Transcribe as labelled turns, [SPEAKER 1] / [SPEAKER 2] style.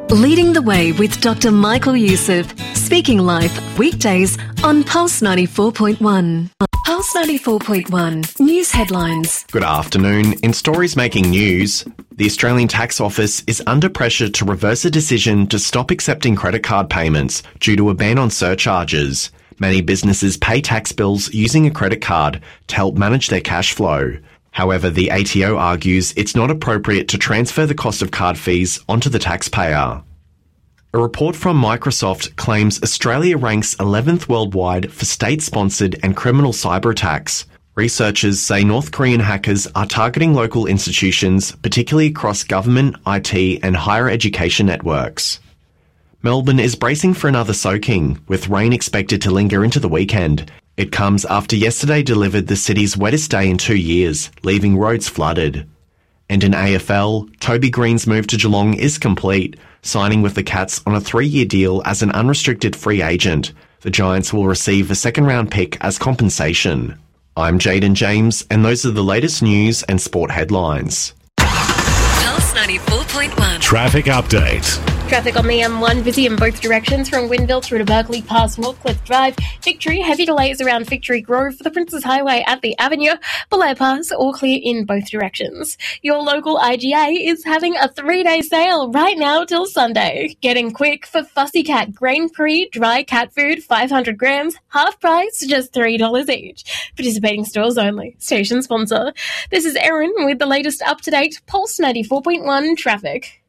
[SPEAKER 1] Leading the Way with Dr. Michael Youssef, speaking live weekdays on Pulse 94.1. Pulse 94.1 News Headlines.
[SPEAKER 2] Good afternoon. In stories making news, the Australian Tax Office is under pressure to reverse a decision to stop accepting credit card payments due to a ban on surcharges. Many businesses pay tax bills using a credit card to help manage their cash flow. However, the ATO argues it's not appropriate to transfer the cost of card fees onto the taxpayer. A report from Microsoft claims Australia ranks 11th worldwide for state-sponsored and criminal cyber attacks. Researchers say North Korean hackers are targeting local institutions, particularly across government, IT and higher education networks. Melbourne is bracing for another soaking, with rain expected to linger into the weekend. It comes after yesterday delivered the city's wettest day in 2 years, leaving roads flooded. And in AFL, Toby Green's move to Geelong is complete, signing with the Cats on a 3-year deal as an unrestricted free agent. The Giants will receive a second-round pick as compensation. I'm Jaden James, and those are the latest news and sport headlines.
[SPEAKER 1] Pulse 94.1.
[SPEAKER 3] Traffic update.
[SPEAKER 4] Traffic on the M1 busy in both directions from Winville through to Berkeley past Northcliffe Drive. Victory, heavy delays around Victory Grove for the Princes Highway at the Avenue. Belair Pass, all clear in both directions. Your local IGA is having a 3-day sale right now till Sunday. Getting quick for Fussy Cat Grain Free Dry Cat Food 500 grams, half price, just $3 each. Participating stores only. Station sponsor. This is Erin with the latest up-to-date Pulse 94.1 traffic.